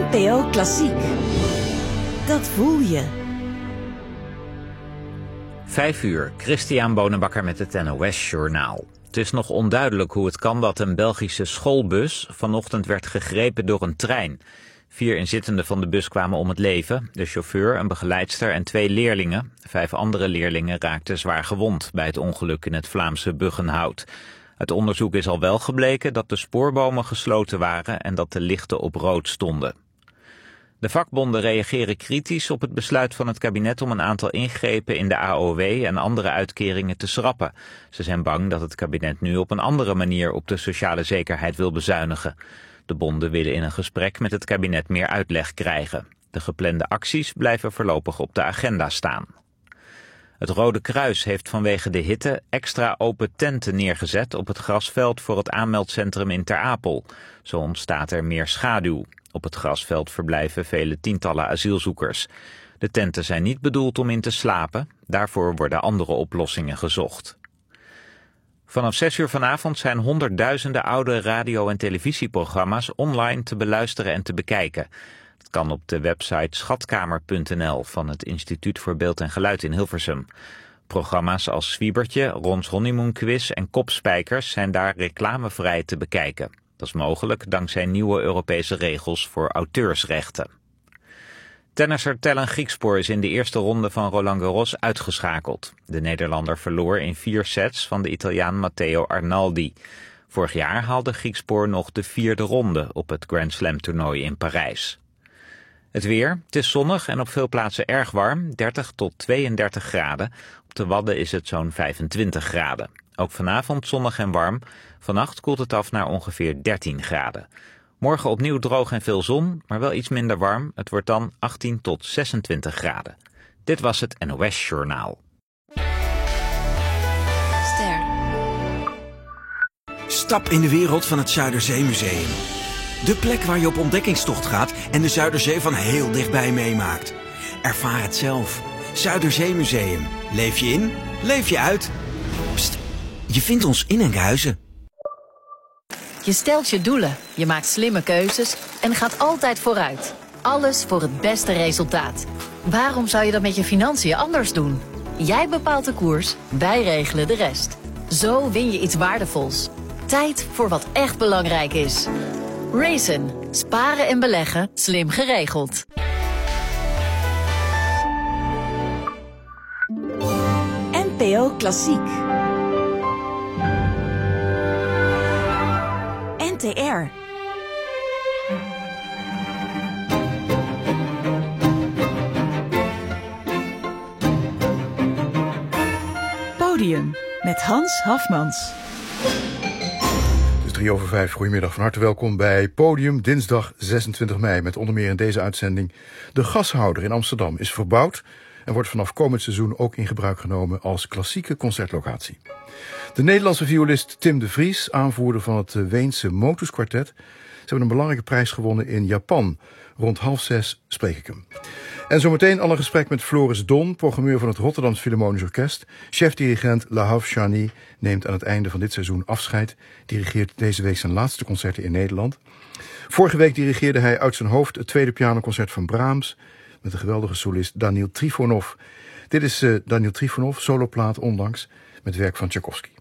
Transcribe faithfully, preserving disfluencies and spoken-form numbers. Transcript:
N P O Klassiek. Dat voel je. Vijf uur, Christian Bonenbakker met het N O S-journaal. Het is nog onduidelijk hoe het kan dat een Belgische schoolbus vanochtend werd gegrepen door een trein. Vier inzittenden van de bus kwamen om het leven. De chauffeur, een begeleidster en twee leerlingen. Vijf andere leerlingen raakten zwaar gewond bij het ongeluk in het Vlaamse Buggenhout. Uit onderzoek is al wel gebleken dat de spoorbomen gesloten waren en dat de lichten op rood stonden. De vakbonden reageren kritisch op het besluit van het kabinet om een aantal ingrepen in de A O W en andere uitkeringen te schrappen. Ze zijn bang dat het kabinet nu op een andere manier op de sociale zekerheid wil bezuinigen. De bonden willen in een gesprek met het kabinet meer uitleg krijgen. De geplande acties blijven voorlopig op de agenda staan. Het Rode Kruis heeft vanwege de hitte extra open tenten neergezet op het grasveld voor het aanmeldcentrum in Ter Apel. Zo ontstaat er meer schaduw. Op het grasveld verblijven vele tientallen asielzoekers. De tenten zijn niet bedoeld om in te slapen. Daarvoor worden andere oplossingen gezocht. Vanaf zes uur vanavond zijn honderdduizenden oude radio- en televisieprogramma's online te beluisteren en te bekijken. Het kan op de website schatkamer punt n l van het Instituut voor Beeld en Geluid in Hilversum. Programma's als Zwiebertje, Rons Honeymoon Quiz en Kopspijkers zijn daar reclamevrij te bekijken. Dat is mogelijk dankzij nieuwe Europese regels voor auteursrechten. Tennisser Tellen Griekspoor is in de eerste ronde van Roland Garros uitgeschakeld. De Nederlander verloor in vier sets van de Italiaan Matteo Arnaldi. Vorig jaar haalde Griekspoor nog de vierde ronde op het Grand Slam toernooi in Parijs. Het weer, het is zonnig en op veel plaatsen erg warm, dertig tot tweeëndertig graden. Op de Wadden is het zo'n vijfentwintig graden. Ook vanavond zonnig en warm. Vannacht koelt het af naar ongeveer dertien graden. Morgen opnieuw droog en veel zon, maar wel iets minder warm. Het wordt dan achttien tot zesentwintig graden. Dit was het N O S-journaal. Ster. Stap in de wereld van het Zuiderzeemuseum. De plek waar je op ontdekkingstocht gaat en de Zuiderzee van heel dichtbij meemaakt. Ervaar het zelf. Zuiderzeemuseum. Leef je in, leef je uit. Pst, je vindt ons in Enkhuizen. Je stelt je doelen, je maakt slimme keuzes en gaat altijd vooruit. Alles voor het beste resultaat. Waarom zou je dat met je financiën anders doen? Jij bepaalt de koers, wij regelen de rest. Zo win je iets waardevols. Tijd voor wat echt belangrijk is. Raisin. Sparen en beleggen, slim geregeld. N P O Klassiek. N T R. Podium met Hans Hafmans. Drie over vijf, goedemiddag, van harte welkom bij Podium, dinsdag zesentwintig mei. Met onder meer in deze uitzending: de Gashouder in Amsterdam is verbouwd en wordt vanaf komend seizoen ook in gebruik genomen als klassieke concertlocatie. De Nederlandse violist Tim de Vries, aanvoerder van het Weense Motus Quartet, ze hebben een belangrijke prijs gewonnen in Japan. Rond half zes spreek ik hem. En zometeen al een gesprek met Floris Don, programmeur van het Rotterdams Philharmonisch Orkest. Chef-dirigent Lahav Shani neemt aan het einde van dit seizoen afscheid. Dirigeert deze week zijn laatste concerten in Nederland. Vorige week dirigeerde hij uit zijn hoofd het tweede pianoconcert van Brahms met de geweldige solist Daniil Trifonov. Dit is uh, Daniil Trifonov, soloplaat onlangs, met werk van Tchaikovsky.